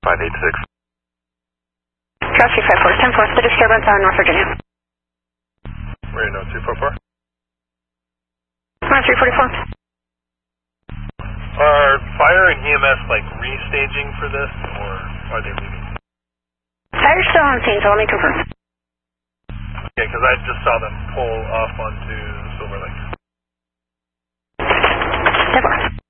586. Cross 354, 10-4, the disturbance on North Virginia. We're in 244. 344. Are fire and EMS like restaging for this, or are they leaving? Fire's still on scene, so let me confirm. Okay, because I just saw them pull off onto Silver Lake. 10-4.